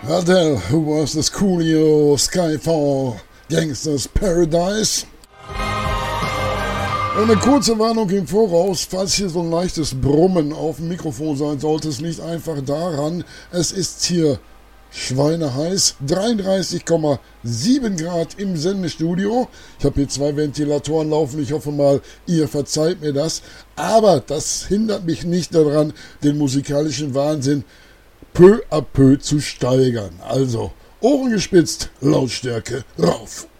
Adele, Who Was This Coolio, Skyfall, Gangsters Paradise. Eine kurze Warnung im Voraus, falls hier so ein leichtes Brummen auf dem Mikrofon sein sollte, es liegt einfach daran, es ist hier schweineheiß, 33,7 Grad im Sendestudio. Ich habe hier 2 Ventilatoren laufen, ich hoffe mal, ihr verzeiht mir das. Aber das hindert mich nicht daran, den musikalischen Wahnsinn peu à peu zu steigern. Also, Ohren gespitzt, Lautstärke rauf.